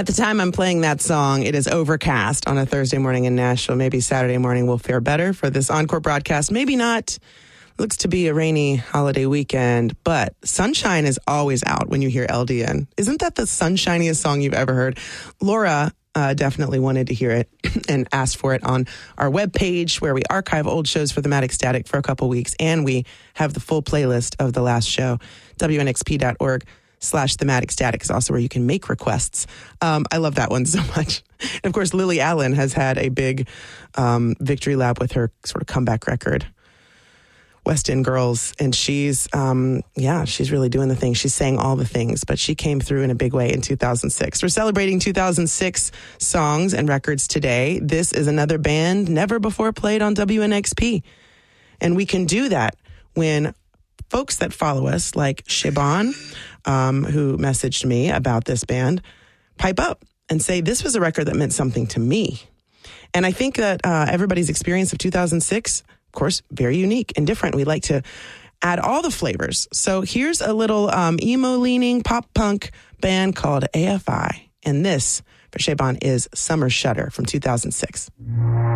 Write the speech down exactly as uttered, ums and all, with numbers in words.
At the time I'm playing that song, it is overcast on a Thursday morning in Nashville. Maybe Saturday morning will fare better for this encore broadcast. Maybe not. Looks to be a rainy holiday weekend, but sunshine is always out when you hear L D N. Isn't that the sunshiniest song you've ever heard? Laura uh, definitely wanted to hear it and asked for it on our webpage where we archive old shows for Thematic Static for a couple weeks, and we have the full playlist of the last show. W N X P dot org slash thematic static is also where you can make requests. Um, I love that one so much. And of course, Lily Allen has had a big um, victory lap with her sort of comeback record, West End Girls. And she's, um, yeah, she's really doing the thing. She's saying all the things, but she came through in a big way in two thousand six. We're celebrating two thousand six songs and records today. This is another band never before played on W N X P. And we can do that when folks that follow us, like Shaban, um, who messaged me about this band, pipe up and say, this was a record that meant something to me. And I think that uh, everybody's experience of two thousand six, of course, very unique and different. We like to add all the flavors. So here's a little um, emo-leaning pop-punk band called A F I. And this, for Shaban, is Summer Shudder from two thousand six.